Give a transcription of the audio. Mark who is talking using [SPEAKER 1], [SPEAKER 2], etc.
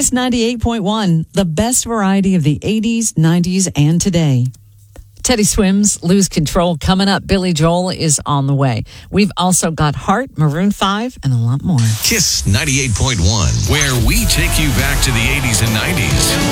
[SPEAKER 1] Kiss 98.1, the best variety of the 80s, 90s, and today. Teddy Swims, Lose Control coming up. Billy Joel is on the way. We've also got Heart, Maroon 5, and a lot more.
[SPEAKER 2] Kiss 98.1, where we take you back to the 80s and 90s.